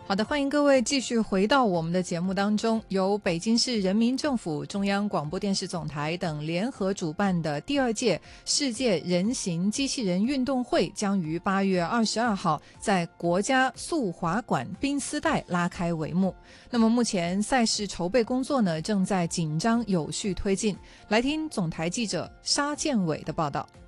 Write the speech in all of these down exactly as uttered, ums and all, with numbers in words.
好的，欢迎各位继续回到我们的节目当中。由北京市人民政府、中央广播电视总台等联合主办的第二届世界人形机器人运动会将于八月二十二号在国家速滑馆冰丝带拉开帷幕。那么目前赛事筹备工作呢正在紧张有序推进。来听总台记者沙建伟的报道。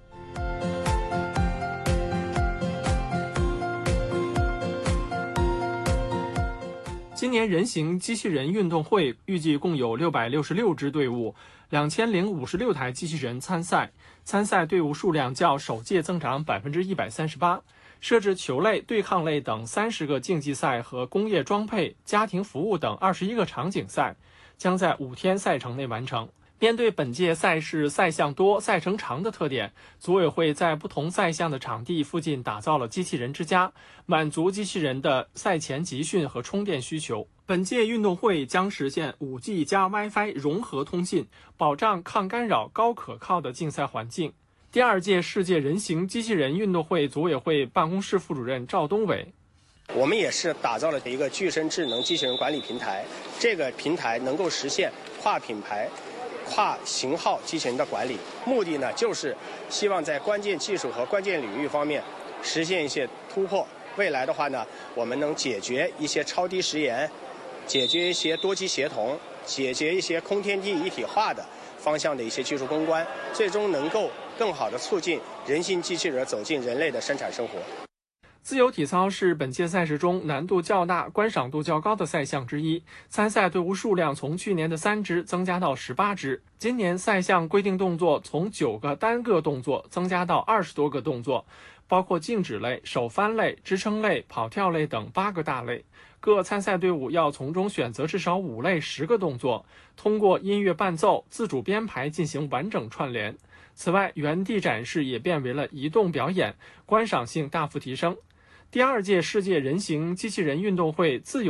今年人形机器人运动会预计共有六百六十六支队伍，两千零五十六台机器人参赛，参赛队伍数量较首届增长百分之一百三十八。设置球类、对抗类等三十个竞技赛和工业装配、家庭服务等二十一个场景赛，将在五天赛程内完成。面对本届赛事赛项多、赛程长的特点，组委会在不同赛项的场地附近打造了机器人之家，满足机器人的赛前集训和充电需求。本届运动会将实现 五 G 加 WiFi 融合通信，保障抗干扰、高可靠的竞赛环境。第二届世界人形机器人运动会组委会办公室副主任赵东伟， 我们也是打造了一个具身智能机器人管理平台，这个平台能够实现跨品牌、跨型号机器人的管理，目的呢就是希望在关键技术和关键领域方面实现一些突破。未来的话呢，我们能解决一些超低时延，解决一些多机协同，解决一些空天地一体化的方向的一些技术攻关，最终能够更好地促进人形机器人走进人类的生产生活。 自由体操是本届赛事中难度较大、观赏度较高的赛项之一，参赛队伍数量从去年的三支增加到十八支。今年赛项规定动作从九个单个动作增加到二十多个动作，包括静止类、手翻类、支撑类、跑跳类等八个大类。各参赛队伍要从中选择至少五类十个动作，通过音乐伴奏、自主编排进行完整串联。此外，原地展示也变为了移动表演，观赏性大幅提升。第二届世界人形机器人运动会自由